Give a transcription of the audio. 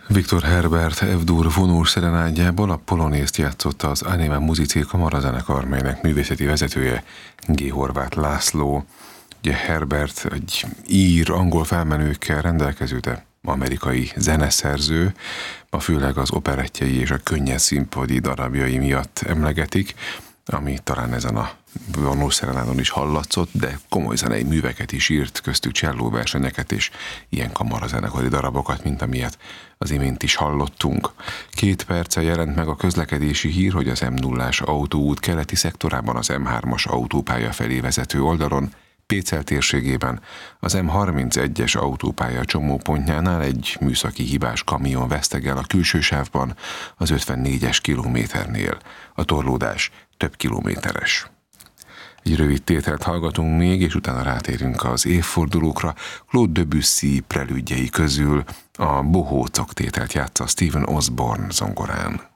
Viktor Herbert F-dur vonós szerenádjából a polonészt játszotta az Anima Musici kamarazenekar, melynek művészeti vezetője G. Horváth László. Ugye Herbert egy ír-angol felmenőkkel rendelkező, de amerikai zeneszerző, ma főleg az operettjei és a könnyed színpadi darabjai miatt emlegetik, ami talán ezen a vonós szerenádon is hallatszott, de komoly zenei műveket is írt, köztük csellóversenyeket és ilyen kamarazenekari darabokat, mint amilyet az imént is hallottunk. 2 perce jelent meg a közlekedési hír, hogy az M0-ás autóút keleti szektorában az M3-as autópálya felé vezető oldalon, Pécel térségében az M31-es autópálya csomópontjánál egy műszaki hibás kamion vesztegel a külső sávban az 54-es kilométernél. A torlódás több kilométeres. Egy rövid tételt hallgatunk még, és utána rátérünk az évfordulókra. Claude Debussy prelüdjei közül a Bohócok tételt játsza Stephen Osborne zongorán.